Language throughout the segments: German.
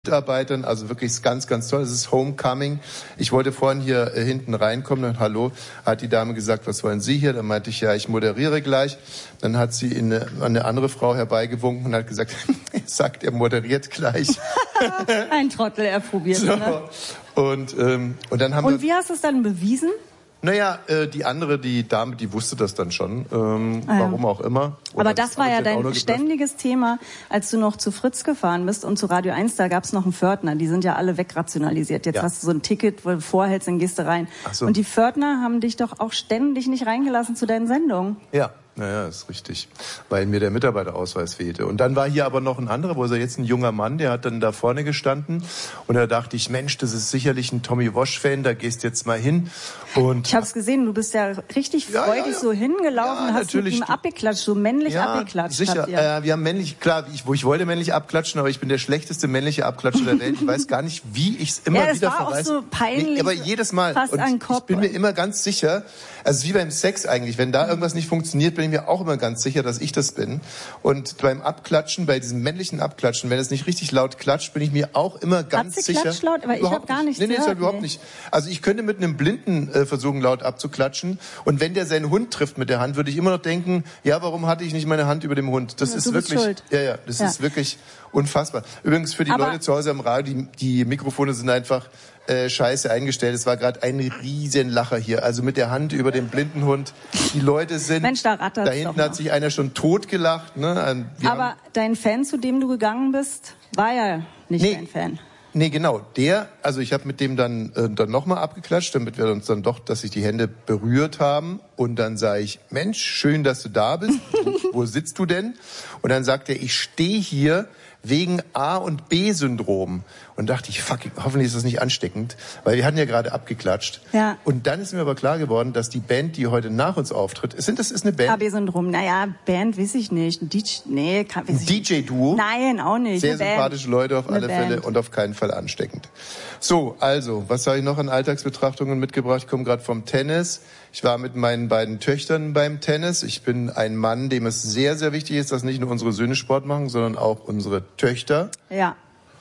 Mitarbeitern, also wirklich ganz, ganz toll. Es ist Homecoming. Ich wollte vorhin hier hinten reinkommen und hallo, hat die Dame gesagt, was wollen Sie hier? Dann meinte ich, ja, ich moderiere gleich. Dann hat sie eine andere Frau herbeigewunken und hat gesagt, er sagt, er moderiert gleich. Ein Trottel, er probiert. So. Ne? Und dann haben Und wie hast du es dann bewiesen? Naja, die Dame, die wusste das dann schon, warum auch immer. Aber das war ja dein ständiges Thema, als du noch zu Fritz gefahren bist und zu Radio 1, da gab's noch einen Pförtner, die sind ja alle wegrationalisiert. Jetzt hast du so ein Ticket, wo du vorhältst, dann gehst du rein. Ach so. Und die Pförtner haben dich doch auch ständig nicht reingelassen zu deinen Sendungen. Ja. Naja, ist richtig, weil mir der Mitarbeiterausweis fehlte. Und dann war hier aber noch ein anderer, wo ist er jetzt, ein junger Mann, der hat dann da vorne gestanden. Und da dachte ich, Mensch, das ist sicherlich ein Tommy Walsh-Fan, da gehst jetzt mal hin. Und ich hab's gesehen, du bist ja richtig freudig so hingelaufen, hast mit ihm abgeklatscht, so männlich abgeklatscht. Sicher, wir haben männlich, klar, ich wollte männlich abklatschen, aber ich bin der schlechteste männliche Abklatscher der Welt. Ich weiß gar nicht, wie ich es immer wieder verreiße. Das war auch so peinlich. Aber jedes Mal. Fast und an den Kopf. Ich bin mir immer ganz sicher, also wie beim Sex eigentlich, wenn da irgendwas nicht funktioniert, bin ich mir auch immer ganz sicher, dass ich das bin. Und beim Abklatschen, bei diesem männlichen Abklatschen, wenn es nicht richtig laut klatscht, bin ich mir auch immer ganz sicher. Hat sie laut? Aber ich habe gar nichts gehört. Nee, das überhaupt nicht. Also ich könnte mit einem Blinden versuchen, laut abzuklatschen. Und wenn der seinen Hund trifft mit der Hand, würde ich immer noch denken, ja, warum hatte ich nicht meine Hand über dem Hund? Das ist wirklich, schuld. Das ist wirklich unfassbar. Übrigens für die Leute zu Hause am Radio, die Mikrofone sind einfach scheiße eingestellt. Es war gerade ein Riesenlacher hier. Also mit der Hand über dem blinden Hund. Die Leute sind... Mensch, da rattert's da hinten hat sich einer schon totgelacht. Ne? Aber dein Fan, zu dem du gegangen bist, war ja nicht dein Fan. Nee, genau. Also ich habe mit dem dann nochmal abgeklatscht, damit wir uns dann doch, dass sich die Hände berührt haben. Und dann sage ich, Mensch, schön, dass du da bist. Wo sitzt du denn? Und dann sagt er, ich stehe hier wegen A- und B-Syndrom. Und dachte ich, fuck, hoffentlich ist das nicht ansteckend, weil wir hatten ja gerade abgeklatscht. Ja. Und dann ist mir aber klar geworden, dass die Band, die heute nach uns auftritt, das ist eine Band. AB-Syndrom, naja, Band weiß ich nicht. DJ-Duo? Nein, auch nicht. Sehr sympathische Leute auf alle Fälle und auf keinen Fall ansteckend. So, also, was habe ich noch an Alltagsbetrachtungen mitgebracht? Ich komme gerade vom Tennis. Ich war mit meinen beiden Töchtern beim Tennis. Ich bin ein Mann, dem es sehr, sehr wichtig ist, dass nicht nur unsere Söhne Sport machen, sondern auch unsere Töchter. Ja.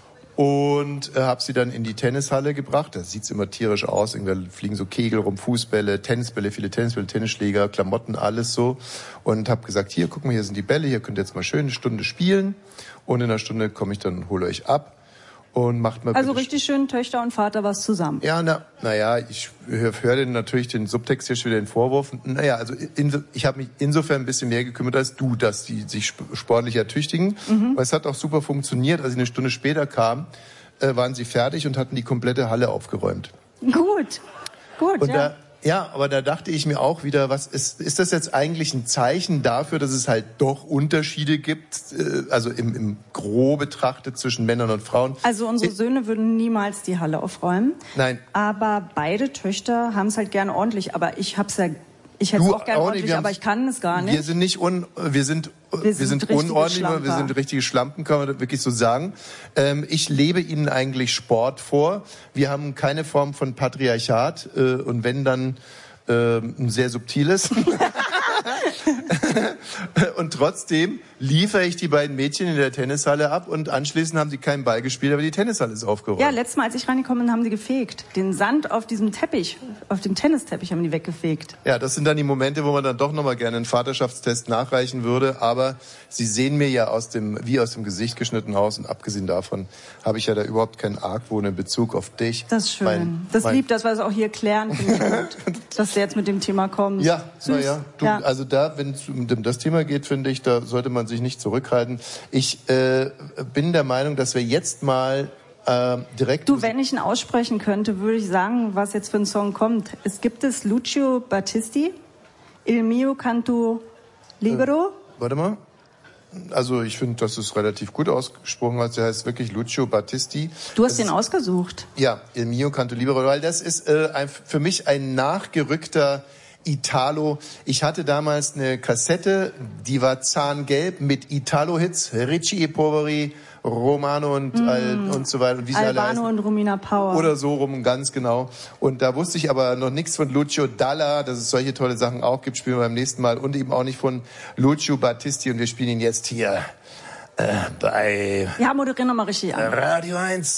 Und habe sie dann in die Tennishalle gebracht. Da sieht's immer tierisch aus. Irgendwann fliegen so Kegel rum, Fußbälle, Tennisbälle, viele Tennisbälle, Tennisschläger, Klamotten, alles so. Und habe gesagt, hier, guck mal, hier sind die Bälle, hier könnt ihr jetzt mal schön eine Stunde spielen. Und in einer Stunde komme ich dann und hole euch ab. Und macht mal also richtig schön Töchter und Vater was zusammen. Ja, naja, ich höre natürlich den Subtext hier schon wieder den Vorwurf. Naja, also ich habe mich insofern ein bisschen mehr gekümmert als du, dass die sich sportlich ertüchtigen. Aber es hat auch super funktioniert. Als ich eine Stunde später kam, waren sie fertig und hatten die komplette Halle aufgeräumt. Gut, und aber da dachte ich mir auch wieder, was ist das jetzt eigentlich ein Zeichen dafür, dass es halt doch Unterschiede gibt, also im Grob betrachtet zwischen Männern und Frauen? Also unsere Söhne würden niemals die Halle aufräumen. Nein. Aber beide Töchter haben es halt gerne ordentlich. Aber ich hätte es auch gerne ordentlich, aber ich kann es gar nicht. Wir sind nicht wir sind unordentlich, wir sind richtige Schlampen, kann man wirklich so sagen. Ich lebe ihnen eigentlich Sport vor. Wir haben keine Form von Patriarchat und wenn dann ein sehr subtiles. Und trotzdem liefere ich die beiden Mädchen in der Tennishalle ab und anschließend haben sie keinen Ball gespielt, aber die Tennishalle ist aufgeräumt. Ja, letztes Mal, als ich reingekommen bin, haben sie gefegt. Den Sand auf diesem Teppich, auf dem Tennisteppich haben die weggefegt. Ja, das sind dann die Momente, wo man dann doch nochmal gerne einen Vaterschaftstest nachreichen würde, aber sie sehen mir ja wie aus dem Gesicht geschnitten aus und abgesehen davon habe ich ja da überhaupt keinen Argwohn in Bezug auf dich. Das ist schön. Das liebt, dass wir es auch hier klären, finde ich gut, dass du jetzt mit dem Thema kommst. Ja, also da, wenn es um das Thema geht, finde ich, da sollte man sich nicht zurückhalten. Ich bin der Meinung, dass wir jetzt mal direkt... Du, wenn ich ihn aussprechen könnte, würde ich sagen, was jetzt für ein Song kommt. Es gibt Lucio Battisti, Il mio canto libero. Warte mal. Also ich finde, dass es relativ gut ausgesprochen hast. Der heißt wirklich Lucio Battisti. Du hast ihn ausgesucht. Ja, Il mio canto libero, weil das ist für mich ein nachgerückter Italo. Ich hatte damals eine Kassette, die war zahngelb mit Italo-Hits, Ricci e Poveri, Romano und so weiter. Und wie sie alle heißen. Albano und Romina Power. Oder so rum, ganz genau. Und da wusste ich aber noch nichts von Lucio Dalla, dass es solche tolle Sachen auch gibt, spielen wir beim nächsten Mal. Und eben auch nicht von Lucio Battisti. Und wir spielen ihn jetzt hier Bei Ja, moderier nochmal richtig an. Radio 1.